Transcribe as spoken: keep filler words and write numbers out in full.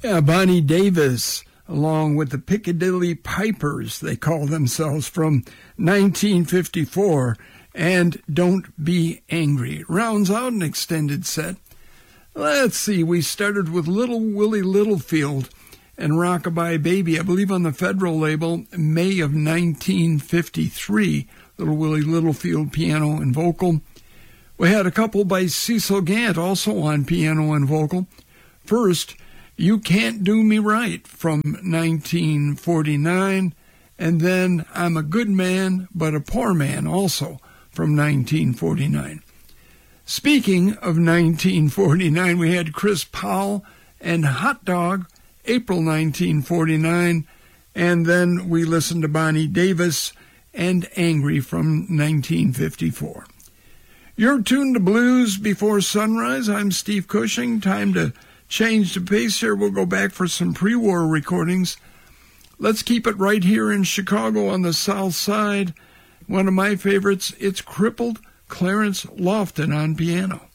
Yeah, Bonnie Davis, along with the Piccadilly Pipers, they call themselves, from nineteen fifty-four, and Don't Be Angry. Rounds out an extended set. Let's see, we started with Little Willie Littlefield and Rockabye Baby, I believe on the Federal label, May of nineteen fifty-three. Little Willie Littlefield, piano and vocal. We had a couple by Cecil Gant, also on piano and vocal. First, You Can't Do Me Right, from nineteen forty-nine, and then I'm a Good Man, But a Poor Man, also from nineteen forty-nine. Speaking of nineteen forty-nine, we had Chris Powell and Hot Dog, April nineteen forty-nine, and then we listened to Bonnie Davis and Angry from nineteen fifty-four. You're tuned to Blues Before Sunrise. I'm Steve Cushing. Time to change the pace here. We'll go back for some pre-war recordings. Let's keep it right here in Chicago on the South Side. One of my favorites, it's Crippled, Clarence Lofton on piano.